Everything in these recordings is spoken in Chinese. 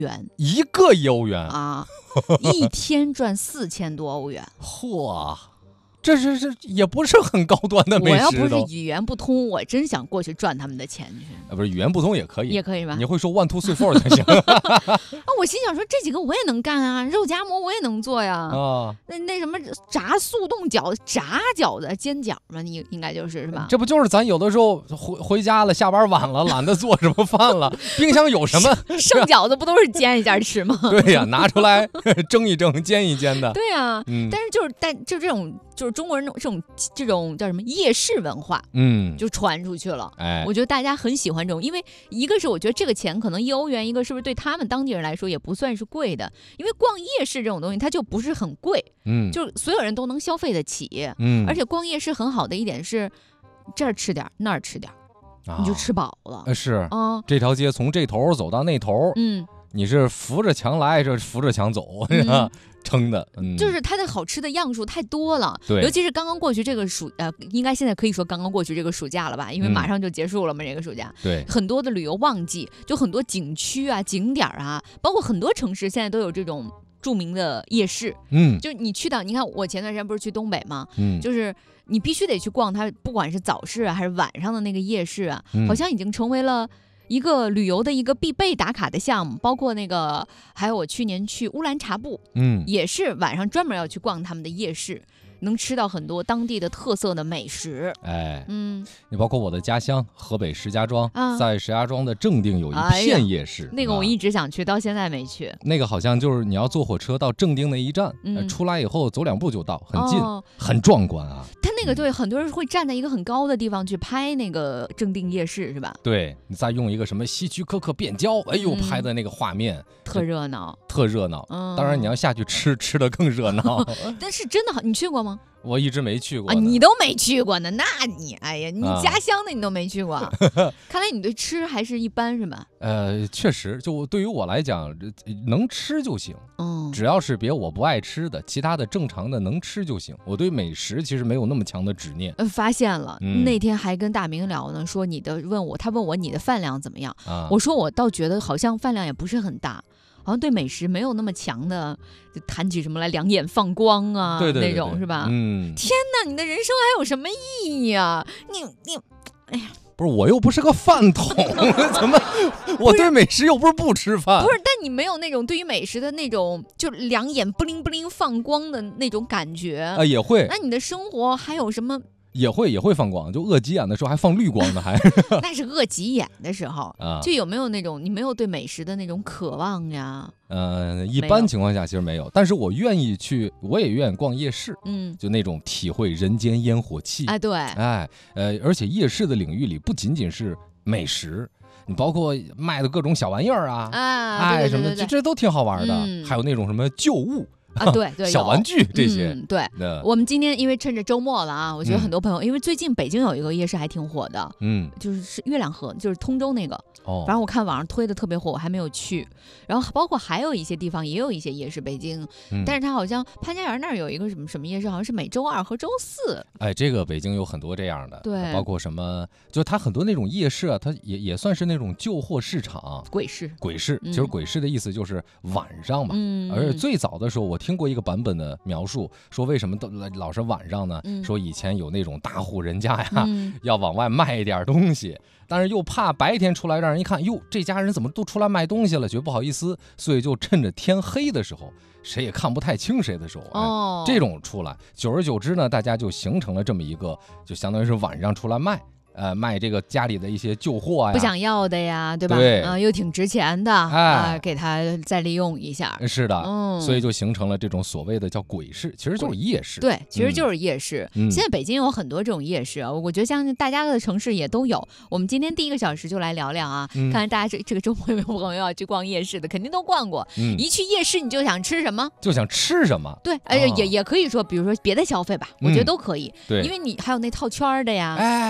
元 ，1个1欧元啊，一天赚4000多欧元。 嚯！这也不是很高端的美食。 我要不是语言不通，我真想过去赚他们的钱去。 不是语言不通也可以， 也可以吧？ 你会说1 2 3 4就行。 我心想说这几个我也能干啊，肉夹馍我也能做呀。 啊， 那什么炸速冻饺子、炸饺子、煎饺嘛，你应该是吧？ 这不就是咱有的时候回家了，下班晚了，懒得做什么饭了，冰箱有什么剩饺子不都是煎一下吃吗？ 对呀，拿出来蒸一蒸，煎一煎的。 对呀，但是就这种。就是中国人这种叫什么夜市文化，就传出去了。我觉得大家很喜欢这种，因为一个是我觉得这个钱可能1欧元，一个是不是对他们当地人来说也不算是贵的，因为逛夜市这种东西它就不是很贵，就是所有人都能消费得起，而且逛夜市很好的一点是这儿吃点那儿吃点，你就吃饱了。 是啊，这条街从这头走到那头，你是扶着墙来，这扶着墙走，撑的， 就是它的好吃的样数太多了， 对， 尤其是刚刚过去这个应该现在可以说刚刚过去这个暑假了吧，因为马上就结束了嘛，这个暑假， 对， 很多的旅游旺季，就很多景区啊、景点啊，包括很多城市现在都有这种著名的夜市，就你去到，你看我前段时间不是去东北吗？就是你必须得去逛它，不管是早市啊还是晚上的那个夜市啊，好像已经成为了一个旅游的一个必备打卡的项目，包括那个，还有我去年去乌兰察布，也是晚上专门要去逛他们的夜市，能吃到很多当地的特色的美食。 你包括我的家乡河北石家庄，在石家庄的正定有一片夜市， 那个我一直想去，到现在没去。 那个好像就是你要坐火车到正定那一站，出来以后走2步就到，很近，很壮观啊。 他那个对很多人会站在一个很高的地方去拍那个正定夜市，是吧？ 对，你再用一个什么希区柯克变焦，哎呦，拍的那个画面特热闹， 特热闹。当然你要下去吃的更热闹。 但是真的好，你去过吗？ 我一直没去过啊，你都没去过呢？那你哎呀，你家乡的你都没去过，看来你对吃还是一般是吧？ 确实，就对于我来讲，能吃就行，只要是别我不爱吃的，其他的正常的能吃就行。我对美食其实没有那么强的执念。 发现了，那天还跟大明聊呢，说他问我你的饭量怎么样？我说我倒觉得好像饭量也不是很大。好像对美食没有那么强的，就谈起什么来两眼放光啊， 对那种是吧？天哪，你的人生还有什么意义啊？你，哎呀， 不是我又不是个饭桶，怎么我对美食又不是不吃饭？ 不是，但你没有那种对于美食的那种就两眼不灵不灵放光的那种感觉啊，也会。 那你的生活还有什么？ 也会放光，就饿急眼的时候还放绿光呢，还那是饿急眼的时候啊。就有没有那种你没有对美食的那种渴望呀？ 一般情况下其实没有，但是我愿意去，我也愿意逛夜市，就那种体会人间烟火气。 哎，对， 而且夜市的领域里不仅仅是美食。你包括卖的各种小玩意儿对什么这都挺好玩的，还有那种什么旧物。 对， 小玩具这些， 对。我们今天因为趁着周末了啊，我觉得很多朋友，因为最近北京有一个夜市还挺火的，就是月亮河，就是通州那个，反正我看网上推的特别火，我还没有去。然后包括还有一些地方也有一些夜市，北京，但是它好像潘家园那儿有一个什么夜市，好像是每周2和周4。 这个北京有很多这样的， 对， 包括什么，就它很多那种夜市啊，它也算是那种旧货市场， 鬼市。 其实鬼市的意思就是晚上嘛，而且最早的时候我听过一个版本的描述，说为什么都老是晚上呢？说以前有那种大户人家呀，要往外卖一点东西，但是又怕白天出来让人一看，哟，这家人怎么都出来卖东西了，觉得不好意思，所以就趁着天黑的时候，谁也看不太清谁的时候，这种出来，久而久之呢，大家就形成了这么一个，就相当于是晚上出来卖这个家里的一些旧货呀， 不想要的呀，对吧？ 对， 又挺值钱的，给他再利用一下。 是的，所以就形成了这种所谓的叫鬼市，其实就是夜市。 对，其实就是夜市。现在北京有很多这种夜市啊，我觉得相信大家的城市也都有。我们今天第1个小时就来聊聊啊，看看大家这个周末有没有朋友要去逛夜市的，肯定都逛过。一去夜市你就想吃什么？ 就想吃什么？ 对，也可以说，比如说别的消费吧，我觉得都可以。 对， 因为你还有那套圈的呀。我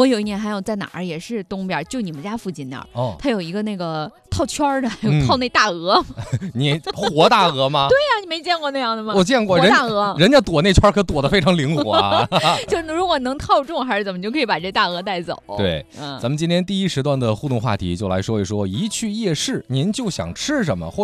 我有一年还有在哪儿，也是东边，就你们家附近那儿，它有一个那个套圈的，还有套那大鹅。 你活大鹅吗？ 对呀，你没见过那样的吗？ 我见过， 活大鹅， 人家躲那圈可躲得非常灵活啊。 就如果能套中还是怎么，就可以把这大鹅带走。 对，咱们今天第一时段的互动话题就来说一说，一去夜市您就想吃什么，或